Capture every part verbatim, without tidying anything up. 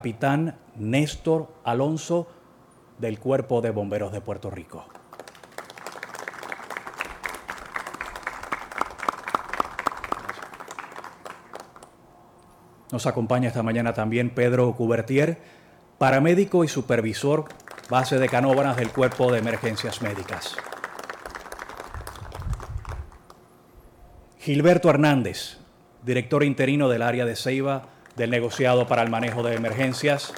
capitán Néstor Alonso del Cuerpo de Bomberos de Puerto Rico. Nos acompaña esta mañana también Pedro Cubertier, paramédico y supervisor base de Canóvanas del Cuerpo de Emergencias Médicas. Gilberto Hernández, director interino del área de Ceiba del negociado para el manejo de emergencias.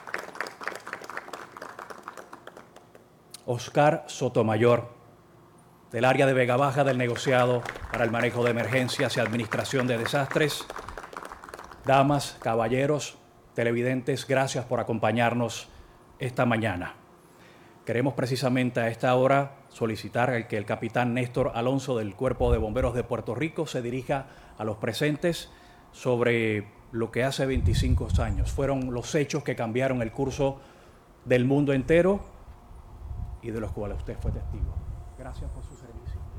Oscar Sotomayor, del área de Vega Baja del negociado para el manejo de emergencias y administración de desastres. Damas, caballeros, televidentes, gracias por acompañarnos esta mañana. Queremos precisamente a esta hora solicitar que el capitán Néstor Alonso del Cuerpo de Bomberos de Puerto Rico se dirija a los presentes sobre lo que hace veinticinco años fueron los hechos que cambiaron el curso del mundo entero y de los cuales usted fue testigo. Gracias por su servicio.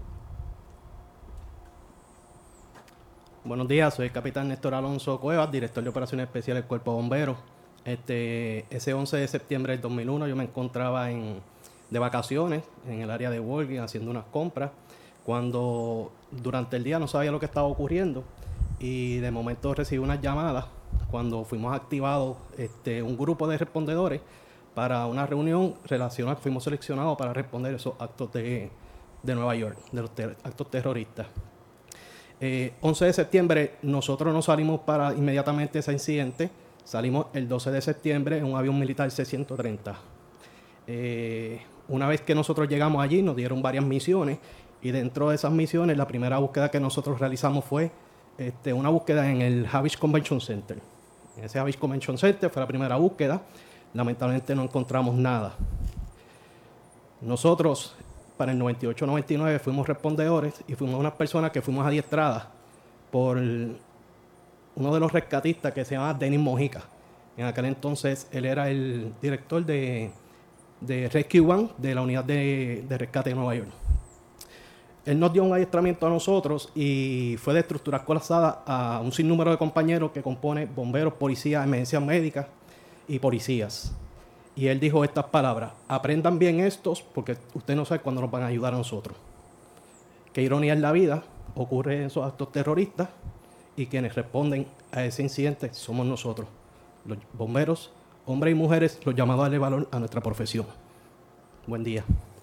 Buenos días, soy el capitán Néstor Alonso Cuevas, director de Operaciones Especiales del Cuerpo de Bomberos. Este, ese once de septiembre del dos mil uno yo me encontraba en, de vacaciones en el área de Walgreens haciendo unas compras, cuando durante el día no sabía lo que estaba ocurriendo y de momento recibí unas llamadas cuando fuimos activados este, un grupo de respondedores para una reunión relacionada, fuimos seleccionados para responder esos actos de, de Nueva York, de los ter- actos terroristas. Eh, once de septiembre nosotros no salimos para inmediatamente ese incidente, salimos el doce de septiembre en un avión militar C ciento treinta. Eh, una vez que nosotros llegamos allí nos dieron varias misiones y dentro de esas misiones la primera búsqueda que nosotros realizamos fue este, una búsqueda en el Havish Convention Center. En ese Havish Convention Center fue la primera búsqueda, lamentablemente no encontramos nada. Nosotros para el noventa y ocho noventa y nueve fuimos respondedores y fuimos unas personas que fuimos adiestradas por el, uno de los rescatistas que se llama Denis Mojica. En aquel entonces él era el director de, de Rescue One de la unidad de, de rescate de Nueva York. Él nos dio un adiestramiento a nosotros y fue de estructuras colapsadas a un sinnúmero de compañeros que compone bomberos, policías, emergencias médicas y policías. Y él dijo estas palabras: aprendan bien estos porque usted no sabe cuándo nos van a ayudar a nosotros. Qué ironía en la vida, ocurre esos actos terroristas y quienes responden a ese incidente somos nosotros, los bomberos, hombres y mujeres, los llamados a darle valor a nuestra profesión. Buen día.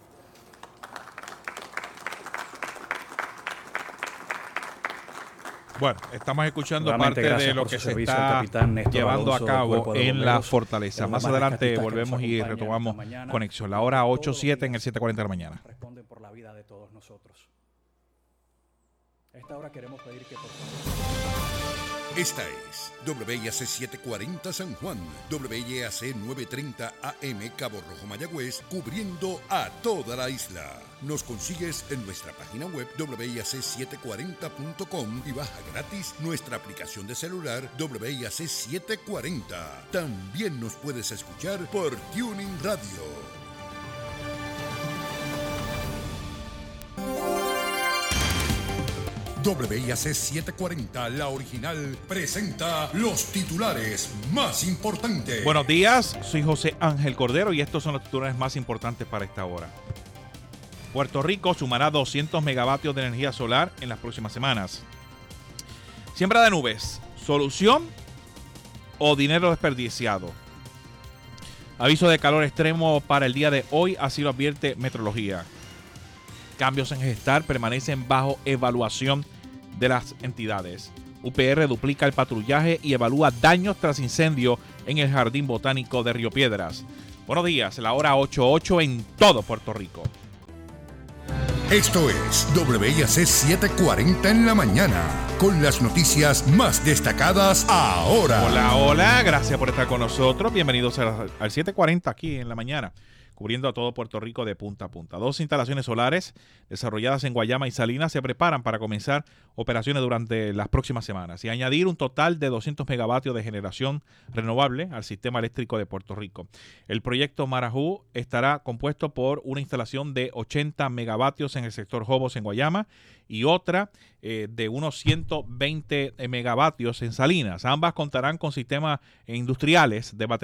Bueno, estamos escuchando Nuevamente, parte de lo que se está llevando a cabo en la Fortaleza. Más adelante volvemos y retomamos conexión. La hora ocho siete en el siete cuarenta de la mañana. Responden por la vida de todos nosotros. A esta hora queremos pedir que por favor... Esta es W I A C setecientos cuarenta San Juan, W I A C novecientos treinta A M Cabo Rojo Mayagüez, cubriendo a toda la isla. Nos consigues en nuestra página web doble u i a c setecientos cuarenta punto com y baja gratis nuestra aplicación de celular W I A C setecientos cuarenta. También nos puedes escuchar por TuneIn Radio. W I A C setecientos cuarenta, la original, presenta los titulares más importantes. Buenos días, soy José Ángel Cordero y estos son los titulares más importantes para esta hora. Puerto Rico sumará doscientos megavatios de energía solar en las próximas semanas. Siembra de nubes, ¿solución o dinero desperdiciado? Aviso de calor extremo para el día de hoy, así lo advierte Meteorología. Cambios en Gestar permanecen bajo evaluación de las entidades. U P R duplica el patrullaje y evalúa daños tras incendio en el Jardín Botánico de Río Piedras. Buenos días, la hora ocho ocho en todo Puerto Rico. Esto es W I A C setecientos cuarenta en la mañana, con las noticias más destacadas ahora. Hola, hola, gracias por estar con nosotros. Bienvenidos al, al setecientos cuarenta aquí en la mañana, cubriendo a todo Puerto Rico de punta a punta. Dos instalaciones solares desarrolladas en Guayama y Salinas se preparan para comenzar operaciones durante las próximas semanas y añadir un total de doscientos megavatios de generación renovable al sistema eléctrico de Puerto Rico. El proyecto Marajú estará compuesto por una instalación de ochenta megavatios en el sector Jobos en Guayama y otra eh, de unos ciento veinte megavatios en Salinas. Ambas contarán con sistemas industriales de batería